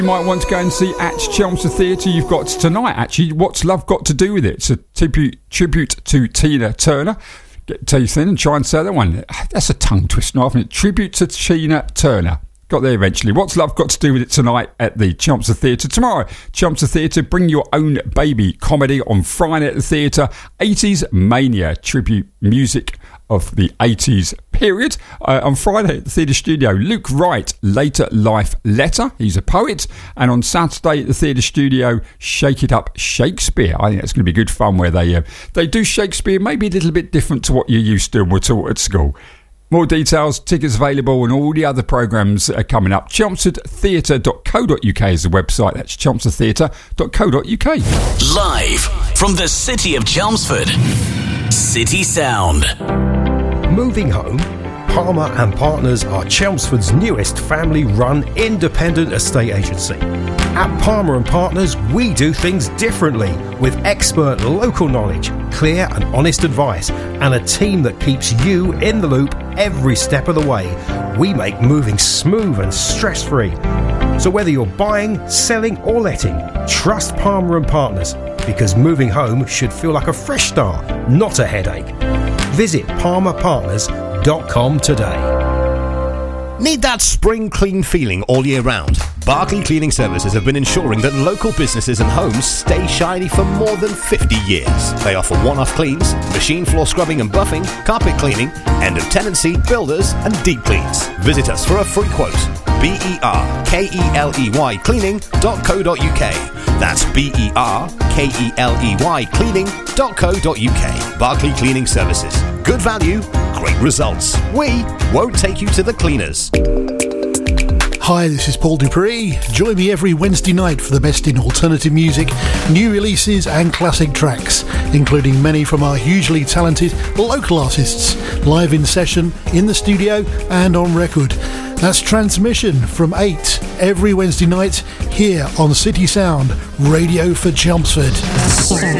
You might want to go and see at Chelmsford Theatre. You've got tonight, actually, What's Love Got to Do With It? It's a tribute to Tina Turner. Get teeth in and try and say that one. That's a tongue twister, isn't it? Tribute to Tina Turner. Got there eventually. What's Love Got to Do With It tonight at the Chelmsford Theatre. Tomorrow, Chelmsford Theatre, Bring Your Own Baby comedy on Friday at the theatre. 80s Mania, tribute music of the 80s period. On Friday at the Theatre Studio, Luke Wright, Later Life Letter. He's a poet. And on Saturday at the Theatre Studio, Shake It Up Shakespeare. I think that's going to be good fun where they do Shakespeare maybe a little bit different to what you used to and were taught at school. More details, tickets available, and all the other programmes are coming up. chelmsfordtheatre.co.uk is the website. That's chelmsfordtheatre.co.uk. Live from the city of Chelmsford, City Sound. Moving home? Palmer and Partners are Chelmsford's newest family-run independent estate agency. At Palmer and Partners, we do things differently with expert local knowledge, clear and honest advice, and a team that keeps you in the loop every step of the way. We make moving smooth and stress-free. So whether you're buying, selling or letting, trust Palmer and Partners, because moving home should feel like a fresh start, not a headache. Visit palmerpartners.com today. Need that spring clean feeling all year round? Barclay Cleaning Services have been ensuring that local businesses and homes stay shiny for more than 50 years. They offer one-off cleans, machine floor scrubbing and buffing, carpet cleaning, end of tenancy, builders and deep cleans. Visit us for a free quote. BERKELEY cleaning.co.uk. That's BERKELEY cleaning.co.uk. Barclay Cleaning Services. Good value, great results. We won't take you to the cleaners. Hi, this is Paul Dupree. Join me every Wednesday night for the best in alternative music, new releases and classic tracks, including many from our hugely talented local artists, live in session, in the studio and on record. That's Transmission from 8 every Wednesday night here on City Sound, Radio for Chelmsford.